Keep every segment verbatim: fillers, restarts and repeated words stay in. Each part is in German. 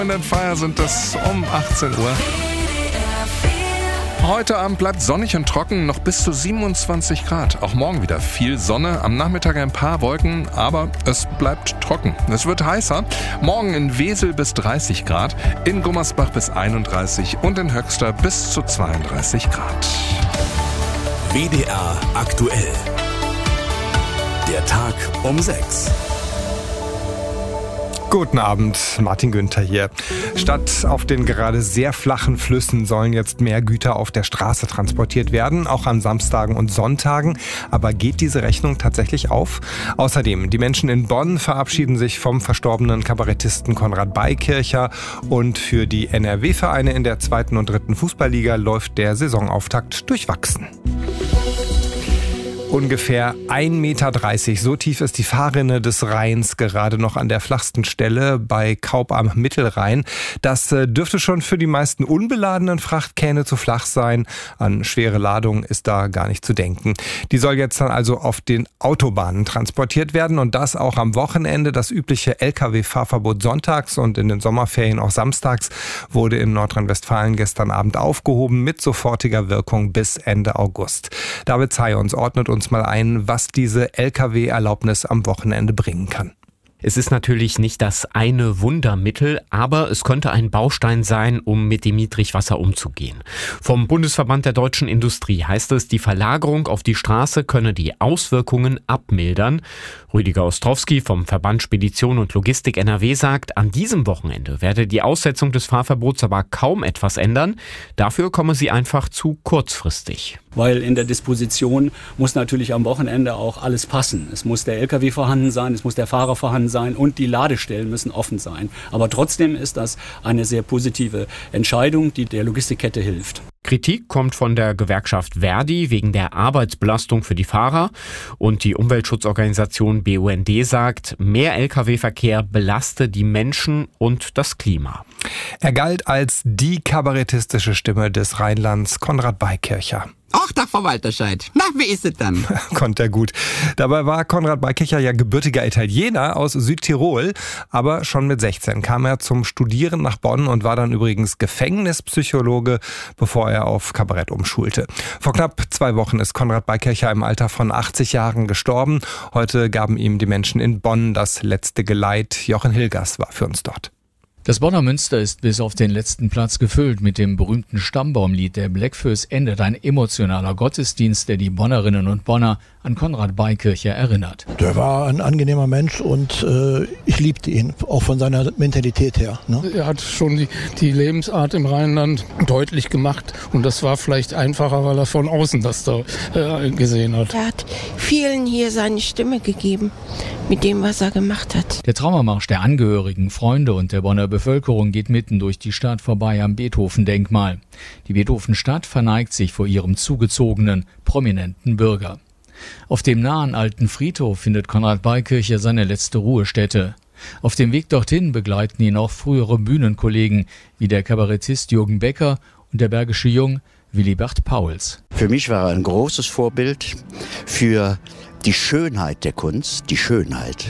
In den Feier sind es um achtzehn Uhr. Heute Abend bleibt sonnig und trocken, noch bis zu siebenundzwanzig Grad. Auch morgen wieder viel Sonne, am Nachmittag ein paar Wolken, aber es bleibt trocken. Es wird heißer. Morgen in Wesel bis dreißig Grad, in Gummersbach bis einunddreißig und in Höxter bis zu zweiunddreißig Grad. W D R aktuell. Der Tag um sechs. Guten Abend, Martin Günther hier. Statt auf den gerade sehr flachen Flüssen sollen jetzt mehr Güter auf der Straße transportiert werden, auch an Samstagen und Sonntagen. Aber geht diese Rechnung tatsächlich auf? Außerdem, die Menschen in Bonn verabschieden sich vom verstorbenen Kabarettisten Konrad Beikircher. Und für die N R W-Vereine in der zweiten und dritten Fußballliga läuft der Saisonauftakt durchwachsen. Ungefähr ein Meter dreißig, so tief ist die Fahrrinne des Rheins gerade noch an der flachsten Stelle bei Kaup am Mittelrhein. Das dürfte schon für die meisten unbeladenen Frachtkähne zu flach sein. An schwere Ladung ist da gar nicht zu denken. Die soll jetzt dann also auf den Autobahnen transportiert werden und das auch am Wochenende. Das übliche L K W-Fahrverbot sonntags und in den Sommerferien auch samstags wurde in Nordrhein-Westfalen gestern Abend aufgehoben mit sofortiger Wirkung bis Ende August. David Zayons ordnet uns mal ein, was diese L K W-Erlaubnis am Wochenende bringen kann. Es ist natürlich nicht das eine Wundermittel, aber es könnte ein Baustein sein, um mit dem Niedrigwasser umzugehen. Vom Bundesverband der deutschen Industrie heißt es, die Verlagerung auf die Straße könne die Auswirkungen abmildern. Rüdiger Ostrowski vom Verband Spedition und Logistik N R W sagt, an diesem Wochenende werde die Aussetzung des Fahrverbots aber kaum etwas ändern. Dafür komme sie einfach zu kurzfristig. Weil in der Disposition muss natürlich am Wochenende auch alles passen. Es muss der L K W vorhanden sein, es muss der Fahrer vorhanden sein und die Ladestellen müssen offen sein. Aber trotzdem ist das eine sehr positive Entscheidung, die der Logistikkette hilft. Kritik kommt von der Gewerkschaft Verdi wegen der Arbeitsbelastung für die Fahrer. Und die Umweltschutzorganisation B U N D sagt, mehr L K W-Verkehr belaste die Menschen und das Klima. Er galt als die kabarettistische Stimme des Rheinlands, Konrad Beikircher. Ach, Tag, Frau Walterscheid. Na, wie ist es dann? Konnte er gut. Dabei war Konrad Beikircher ja gebürtiger Italiener aus Südtirol. Aber schon mit sechzehn kam er zum Studieren nach Bonn und war dann übrigens Gefängnispsychologe, bevor er auf Kabarett umschulte. Vor knapp zwei Wochen ist Konrad Beikircher im Alter von achtzig Jahren gestorben. Heute gaben ihm die Menschen in Bonn das letzte Geleit. Jochen Hilgers war für uns dort. Das Bonner Münster ist bis auf den letzten Platz gefüllt. Mit dem berühmten Stammbaumlied der Blackfoes endet ein emotionaler Gottesdienst, der die Bonnerinnen und Bonner an Konrad Beikircher erinnert. Der war ein angenehmer Mensch und äh, ich liebte ihn, auch von seiner Mentalität her. Ne? Er hat schon die, die Lebensart im Rheinland deutlich gemacht und das war vielleicht einfacher, weil er von außen das da äh, gesehen hat. Er hat vielen hier seine Stimme gegeben mit dem, was er gemacht hat. Der Trauermarsch der Angehörigen, Freunde und der Bonner Bevölkerung geht mitten durch die Stadt vorbei am Beethoven-Denkmal. Die Beethoven-Stadt verneigt sich vor ihrem zugezogenen, prominenten Bürger. Auf dem nahen alten Friedhof findet Konrad Beikircher seine letzte Ruhestätte. Auf dem Weg dorthin begleiten ihn auch frühere Bühnenkollegen wie der Kabarettist Jürgen Becker und der bergische Jung Willibert Pauls. Für mich war er ein großes Vorbild für die Schönheit der Kunst, die Schönheit.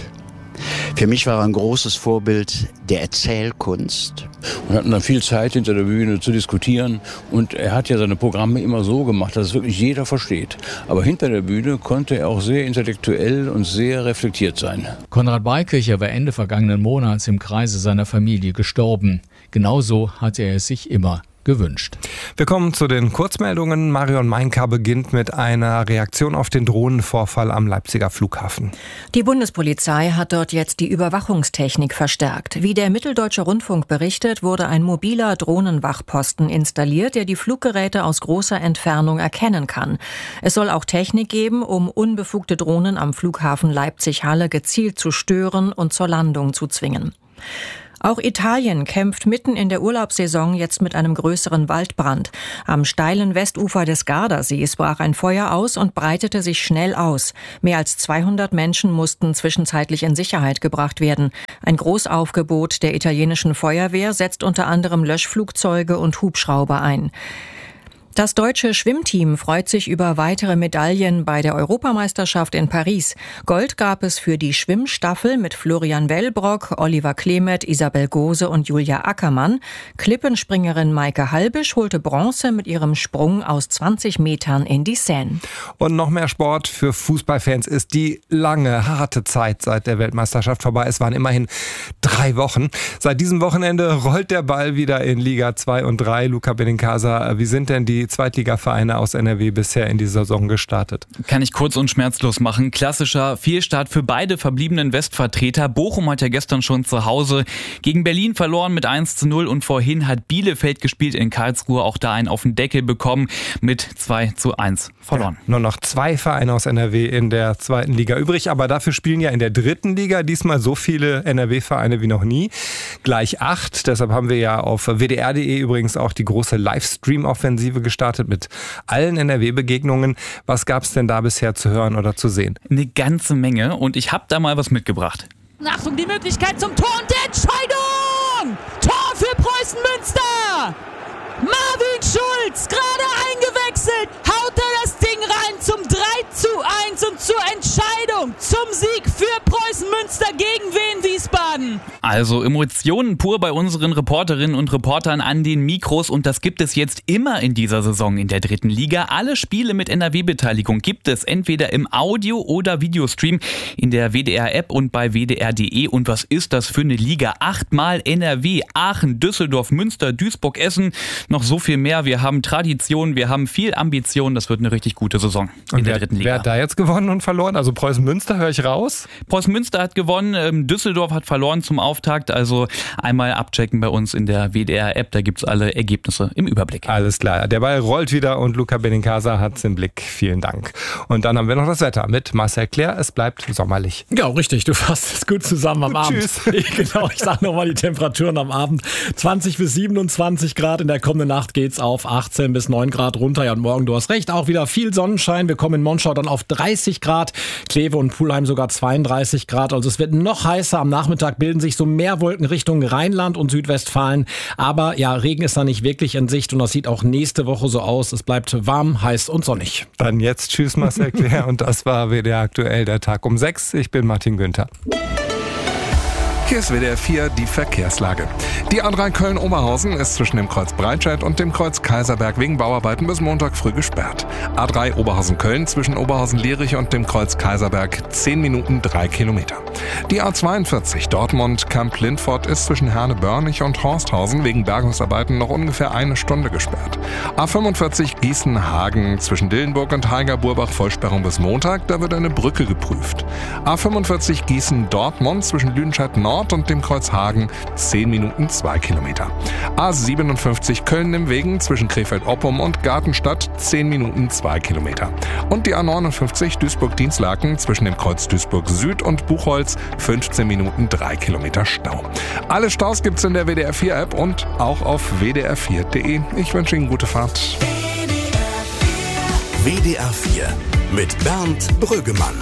Für mich war er ein großes Vorbild der Erzählkunst. Wir hatten dann viel Zeit hinter der Bühne zu diskutieren und er hat ja seine Programme immer so gemacht, dass es wirklich jeder versteht. Aber hinter der Bühne konnte er auch sehr intellektuell und sehr reflektiert sein. Konrad Beikircher war Ende vergangenen Monats im Kreise seiner Familie gestorben. Genauso hatte er es sich immer gewünscht. Wir kommen zu den Kurzmeldungen. Marion Meinka beginnt mit einer Reaktion auf den Drohnenvorfall am Leipziger Flughafen. Die Bundespolizei hat dort jetzt die Überwachungstechnik verstärkt. Wie der Mitteldeutsche Rundfunk berichtet, wurde ein mobiler Drohnenwachposten installiert, der die Fluggeräte aus großer Entfernung erkennen kann. Es soll auch Technik geben, um unbefugte Drohnen am Flughafen Leipzig-Halle gezielt zu stören und zur Landung zu zwingen. Auch Italien kämpft mitten in der Urlaubssaison jetzt mit einem größeren Waldbrand. Am steilen Westufer des Gardasees brach ein Feuer aus und breitete sich schnell aus. Mehr als zweihundert Menschen mussten zwischenzeitlich in Sicherheit gebracht werden. Ein Großaufgebot der italienischen Feuerwehr setzt unter anderem Löschflugzeuge und Hubschrauber ein. Das deutsche Schwimmteam freut sich über weitere Medaillen bei der Europameisterschaft in Paris. Gold gab es für die Schwimmstaffel mit Florian Wellbrock, Oliver Klemet, Isabel Gose und Julia Ackermann. Klippenspringerin Maike Halbisch holte Bronze mit ihrem Sprung aus zwanzig Metern in die Seine. Und noch mehr Sport für Fußballfans ist die lange, harte Zeit seit der Weltmeisterschaft vorbei. Es waren immerhin drei Wochen. Seit diesem Wochenende rollt der Ball wieder in Liga zwei und drei. Luca Benincasa, wie sind denn die Zweitligavereine aus N R W bisher in die Saison gestartet? Kann ich kurz und schmerzlos machen. Klassischer Fehlstart für beide verbliebenen Westvertreter. Bochum hat ja gestern schon zu Hause gegen Berlin verloren mit eins zu null und vorhin hat Bielefeld gespielt in Karlsruhe, auch da einen auf den Deckel bekommen, mit zwei zu eins verloren. Ja, nur noch zwei Vereine aus N R W in der zweiten Liga übrig, aber dafür spielen ja in der dritten Liga diesmal so viele N R W-Vereine wie noch nie. Gleich acht, deshalb haben wir ja auf W D R punkt de übrigens auch die große Livestream-Offensive gestartet mit allen N R W-Begegnungen. Was gab es denn da bisher zu hören oder zu sehen? Eine ganze Menge und ich habe da mal was mitgebracht. Achtung, die Möglichkeit zum Tor und der Entscheidung! Tor für Preußen Münster! Marvin Schulz, gerade eingewechselt, haut er das Ding rein zum drei zu eins und zur Entscheidung, zum Sieg für Preußen Münster gegen Wien Wiesbaden. Also Emotionen pur bei unseren Reporterinnen und Reportern an den Mikros und das gibt es jetzt immer in dieser Saison in der dritten Liga. Alle Spiele mit N R W-Beteiligung gibt es entweder im Audio- oder Videostream in der W D R-App und bei W D R punkt de. Und was ist das für eine Liga? Achtmal N R W, Aachen, Düsseldorf, Münster, Duisburg, Essen. Noch so viel mehr. Wir haben Tradition, wir haben viel Ambition. Das wird eine richtig gute Saison in und der wer, dritten Liga. Wer hat da jetzt gewonnen und verloren? Also Preußen Münster höre ich raus. Preußen Münster hat gewonnen, Düsseldorf hat verloren zum Auftakt. Also einmal abchecken bei uns in der W D R-App. Da gibt es alle Ergebnisse im Überblick. Alles klar. Der Ball rollt wieder und Luca Benincasa hat es im Blick. Vielen Dank. Und dann haben wir noch das Wetter mit Marcel Clair. Es bleibt sommerlich. Ja, richtig. Du fasst es gut zusammen am Abend. Tschüss. Genau, ich sage nochmal die Temperaturen am Abend. zwanzig bis siebenundzwanzig Grad. In der kommenden Nacht geht's auf achtzehn bis neun Grad runter. Ja, und morgen, du hast recht, auch wieder viel Sonnenschein. Wir kommen in Monschau dann auf dreißig Grad. Kleve und Pulheim sogar zweiunddreißig Grad. Also es wird noch heißer. Am Nachmittag bilden sich so mehr Wolken Richtung Rheinland und Südwestfalen. Aber ja, Regen ist da nicht wirklich in Sicht. Und das sieht auch nächste Woche so aus. Es bleibt warm, heiß und sonnig. Dann jetzt tschüss Marcel Clair. Und das war W D R aktuell, der Tag um sechs. Ich bin Martin Günther. Hier ist W D R vier die Verkehrslage. Die A drei Köln-Oberhausen ist zwischen dem Kreuz Breitscheid und dem Kreuz Kaiserberg wegen Bauarbeiten bis Montag früh gesperrt. A drei Oberhausen-Köln zwischen Oberhausen-Lierich und dem Kreuz Kaiserberg zehn Minuten drei Kilometer. Die A zweiundvierzig Dortmund-Kamp-Lindfort ist zwischen Herne-Börnich und Horsthausen wegen Bergungsarbeiten noch ungefähr eine Stunde gesperrt. A fünfundvierzig Gießen-Hagen zwischen Dillenburg und Heiger-Burbach Vollsperrung bis Montag, da wird eine Brücke geprüft. A fünfundvierzig Gießen-Dortmund zwischen Lüdenscheid Nord und dem Kreuz Hagen zehn Minuten zwei Kilometer. A siebenundfünfzig Köln-Nimwegen zwischen Krefeld-Oppum und Gartenstadt zehn Minuten zwei Kilometer. Und die A neunundfünfzig Duisburg-Dienstlaken zwischen dem Kreuz Duisburg Süd und Buchholz fünfzehn Minuten drei Kilometer Stau. Alle Staus gibt's in der W D R vier App und auch auf W D R vier Punkt de. Ich wünsche Ihnen gute Fahrt. W D R vier mit Bernd Brüggemann.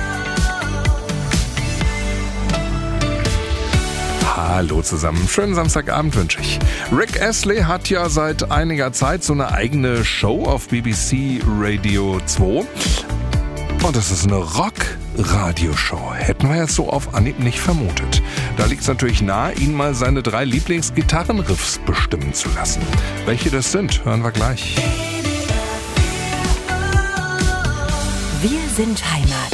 Hallo zusammen, schönen Samstagabend wünsche ich. Rick Astley hat ja seit einiger Zeit so eine eigene Show auf B B C Radio zwei. Und es ist eine Rock-Radioshow. Hätten wir jetzt so auf Anhieb nicht vermutet. Da liegt es natürlich nahe, ihn mal seine drei Lieblingsgitarrenriffs bestimmen zu lassen. Welche das sind, hören wir gleich. Wir sind Heimat.